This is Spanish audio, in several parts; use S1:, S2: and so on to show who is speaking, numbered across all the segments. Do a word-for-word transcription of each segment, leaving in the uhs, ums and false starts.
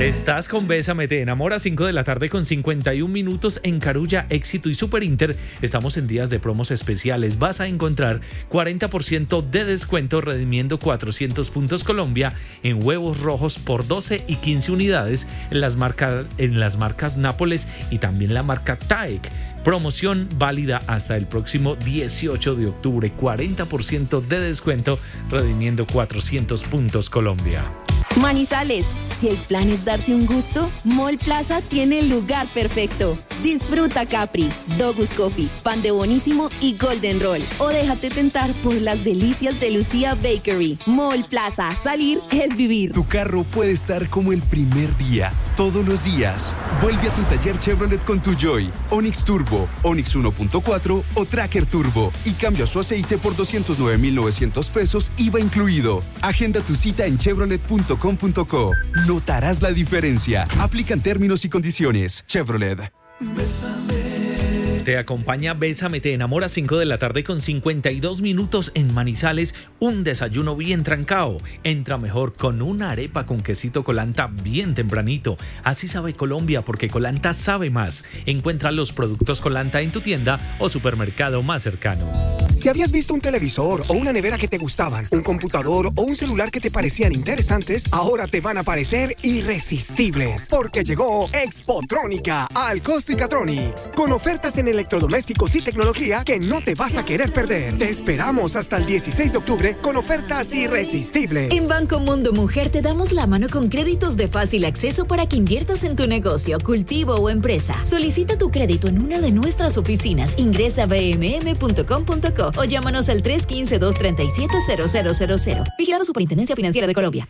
S1: Estás con Bésame, te enamora, cinco de la tarde con cincuenta y un minutos en Carulla, Éxito y Super Inter. Estamos en días de promos especiales. Vas a encontrar cuarenta por ciento de descuento redimiendo cuatrocientos puntos Colombia en huevos rojos por doce y quince unidades en las, marca, en las marcas Nápoles y también la marca Taek. Promoción válida hasta el próximo dieciocho de octubre. cuarenta por ciento de descuento redimiendo cuatrocientos puntos Colombia.
S2: Manizales, si el plan es darte un gusto, Mall Plaza tiene el lugar perfecto. Disfruta Capri, Dogus Coffee, Pan de Bonísimo y Golden Roll. O déjate tentar por las delicias de Lucía Bakery. Mall Plaza, salir es vivir.
S3: Tu carro puede estar como el primer día, todos los días. Vuelve a tu taller Chevrolet con tu Joy, Onix Turbo, Onix uno punto cuatro o Tracker Turbo y cambia su aceite por doscientos nueve mil novecientos pesos, I V A incluido. Agenda tu cita en chevrolet punto com punto co. Notarás la diferencia. Aplican términos y condiciones. Chevrolet.
S1: Te acompaña Bésame, te enamora, cinco de la tarde con cincuenta y dos minutos en Manizales. Un desayuno bien trancado entra mejor con una arepa con quesito Colanta bien tempranito. Así sabe Colombia, porque Colanta sabe más. Encuentra los productos Colanta en tu tienda o supermercado más cercano.
S4: Si habías visto un televisor o una nevera que te gustaban, un computador o un celular que te parecían interesantes, ahora te van a parecer irresistibles, porque llegó Expotrónica al Costicatronics, con ofertas en electrodomésticos y tecnología que no te vas a querer perder. Te esperamos hasta el dieciséis de octubre con ofertas irresistibles.
S5: En Banco Mundo Mujer te damos la mano con créditos de fácil acceso para que inviertas en tu negocio, cultivo o empresa. Solicita tu crédito en una de nuestras oficinas. Ingresa a b m m punto com punto co o llámanos al tres uno cinco, dos tres siete, cero cero cero cero. Vigilado Superintendencia Financiera de Colombia.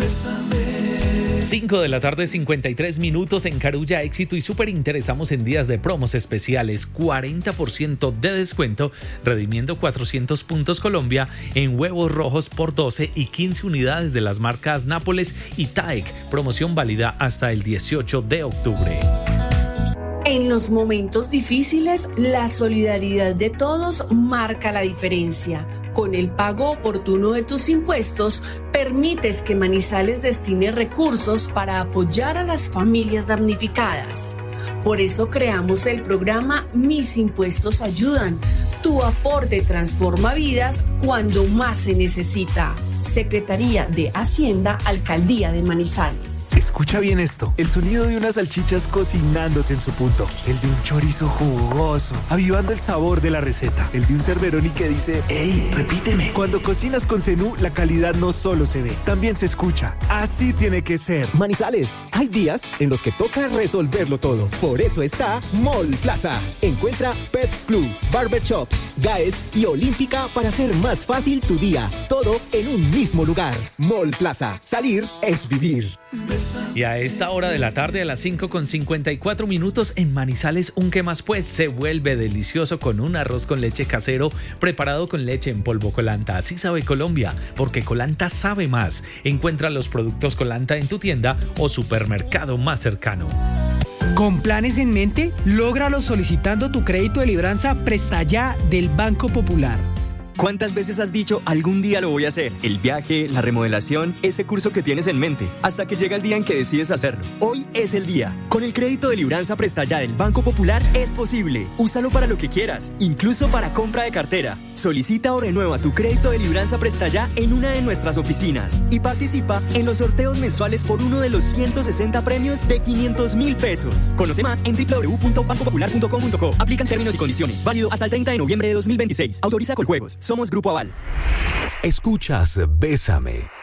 S1: cinco de la tarde, cincuenta y tres minutos en Carulla, Éxito y Super Inter. Estamos en días de promos especiales. cuarenta por ciento de descuento redimiendo cuatrocientos puntos Colombia en huevos rojos por doce y quince unidades de las marcas Nápoles y Taek. Promoción válida hasta el dieciocho de octubre.
S6: En los momentos difíciles, la solidaridad de todos marca la diferencia. Con el pago oportuno de tus impuestos, permites que Manizales destine recursos para apoyar a las familias damnificadas. Por eso creamos el programa Mis Impuestos Ayudan. Tu aporte transforma vidas cuando más se necesita. Secretaría de Hacienda, Alcaldía de Manizales.
S7: Escucha bien esto, el sonido de unas salchichas cocinándose en su punto, el de un chorizo jugoso, avivando el sabor de la receta, el de un Cerberoni que dice, ¡ey, repíteme! Cuando cocinas con Zenú, la calidad no solo se ve, también se escucha. Así tiene que ser.
S8: Manizales, hay días en los que toca resolverlo todo. Por eso está Mall Plaza. Encuentra Pets Club, Barber Shop, Gaes y Olímpica para hacer más fácil tu día. Todo en un mismo lugar. Mall Plaza. Salir es vivir.
S1: Y a esta hora de la tarde, a las cinco con cincuenta y cuatro minutos en Manizales, un ¿qué más pues? Se vuelve delicioso con un arroz con leche casero preparado con leche en polvo Colanta. Así sabe Colombia, porque Colanta sabe más. Encuentra los productos Colanta en tu tienda o supermercado más cercano.
S9: Con planes en mente, lógralo solicitando tu crédito de libranza Presta Ya del Banco Popular.
S10: ¿Cuántas veces has dicho algún día lo voy a hacer? El viaje, la remodelación, ese curso que tienes en mente, hasta que llega el día en que decides hacerlo. Hoy es el día. Con el crédito de libranza Presta Ya del Banco Popular es posible. Úsalo para lo que quieras, incluso para compra de cartera. Solicita o renueva tu crédito de libranza Presta Ya en una de nuestras oficinas y participa en los sorteos mensuales por uno de los ciento sesenta premios de quinientos mil pesos. Conoce más en doble u doble u doble u punto banco popular punto com punto co. Aplican términos y condiciones. Válido hasta el treinta de noviembre de dos mil veintiséis. Autoriza Coljuegos. Somos Grupo Aval.
S3: Escuchas Bésame.